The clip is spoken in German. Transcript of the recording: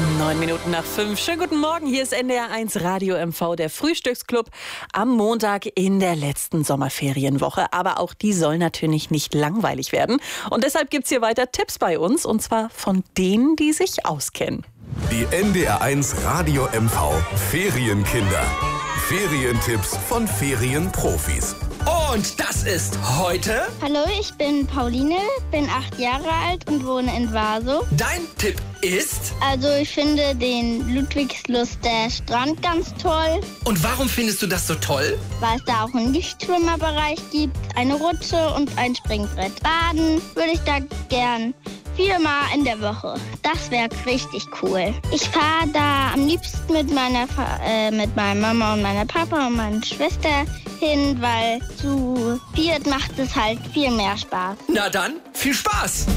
9:05. Schönen guten Morgen, hier ist NDR 1 Radio MV, der Frühstücksclub am Montag in der letzten Sommerferienwoche. Aber auch die soll natürlich nicht langweilig werden. Und deshalb gibt's hier weiter Tipps bei uns, und zwar von denen, die sich auskennen. Die NDR 1 Radio MV Ferienkinder. Ferientipps von Ferienprofis. Und das ist heute... Hallo, ich bin Pauline, bin 8 Jahre alt und wohne in Warsow. Dein Tipp ist... Also ich finde den Ludwigslust, der Strand, ganz toll. Und warum findest du das so toll? Weil es da auch einen Lichtschwimmerbereich gibt, eine Rutsche und ein Springbrett. Baden würde ich da gern 4-mal in der Woche. Das wäre richtig cool. Ich fahre da am liebsten mit meiner Mama und meiner Papa und meiner Schwester hin, weil zu viert macht es halt viel mehr Spaß. Na dann, viel Spaß!